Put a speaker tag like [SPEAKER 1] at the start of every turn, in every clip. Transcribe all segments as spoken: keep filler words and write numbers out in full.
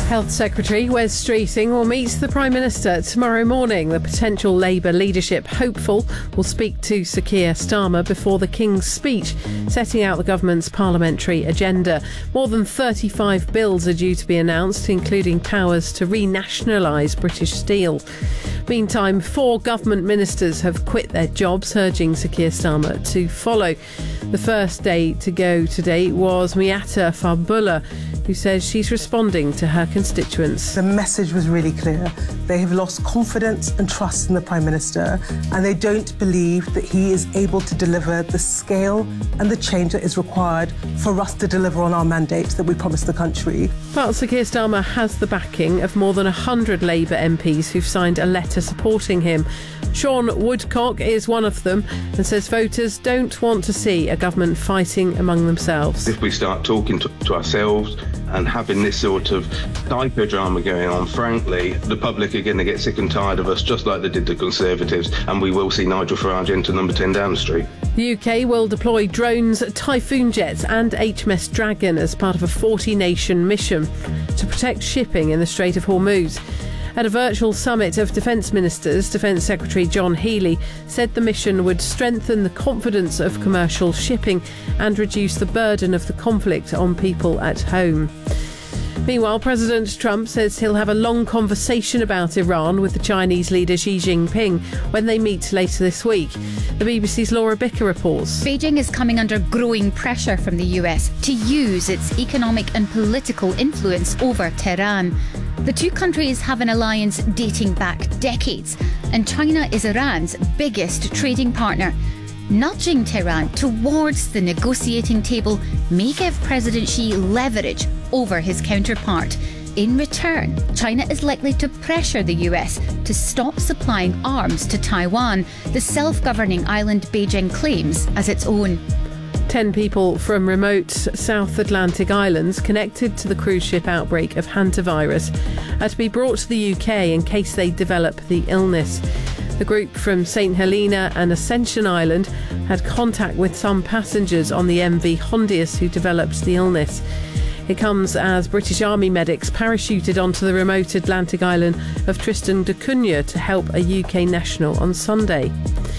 [SPEAKER 1] Health Secretary Wes Streeting will meet the Prime Minister tomorrow morning. The potential Labour leadership hopeful will speak to Sir Keir Starmer before the King's speech, setting out the government's parliamentary agenda. More than thirty-five bills are due to be announced, including powers to renationalise British Steel. Meantime, four government ministers have quit their jobs, urging Sir Keir Starmer to follow. The first day to go today was Miatta Fahnbulleh, who says she's responding to her constituents.
[SPEAKER 2] The message was really clear. They have lost confidence and trust in the Prime Minister, and they don't believe that he is able to deliver the scale and the change that is required for us to deliver on our mandate that we promised the country.
[SPEAKER 1] But Sir Keir Starmer has the backing of more than one hundred Labour M Ps who've signed a letter supporting him. Sean Woodcock is one of them and says voters don't want to see a government fighting among themselves.
[SPEAKER 3] If we start talking to, to ourselves and having this sort of psychodrama going on, frankly, the public are going to get sick and tired of us, just like they did the Conservatives, and we will see Nigel Farage into number ten Downing Street.
[SPEAKER 1] The U K will deploy drones, Typhoon jets and H M S Dragon as part of a forty-nation mission to protect shipping in the Strait of Hormuz. At a virtual summit of Defence Ministers, Defence Secretary John Healey said the mission would strengthen the confidence of commercial shipping and reduce the burden of the conflict on people at home. Meanwhile, President Trump says he'll have a long conversation about Iran with the Chinese leader Xi Jinping when they meet later this week. The B B C's Laura Bicker reports.
[SPEAKER 4] Beijing is coming under growing pressure from the U S to use its economic and political influence over Tehran. The two countries have an alliance dating back decades, and China is Iran's biggest trading partner. Nudging Tehran towards the negotiating table may give President Xi leverage over his counterpart. In return, China is likely to pressure the U S to stop supplying arms to Taiwan, the self-governing island Beijing claims as its own.
[SPEAKER 1] Ten people from remote South Atlantic islands connected to the cruise ship outbreak of hantavirus are to be brought to the U K in case they develop the illness. The group from Saint Helena and Ascension Island had contact with some passengers on the M V Hondius who developed the illness. It comes as British Army medics parachuted onto the remote Atlantic island of Tristan da Cunha to help a U K national on Sunday.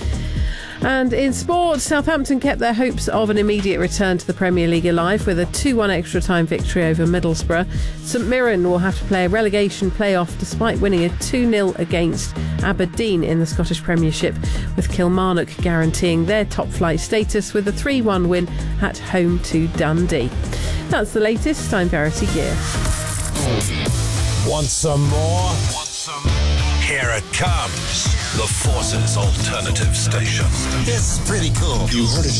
[SPEAKER 1] And in sport, Southampton kept their hopes of an immediate return to the Premier League alive with a two one extra time victory over Middlesbrough. St Mirren will have to play a relegation playoff despite winning a two nil against Aberdeen in the Scottish Premiership, with Kilmarnock guaranteeing their top flight status with a three one win at home to Dundee. That's the latest. I'm Verity Gear.
[SPEAKER 5] Want some more? Want some more? Here it comes. The Forces Alternative Station. This is pretty cool. You heard it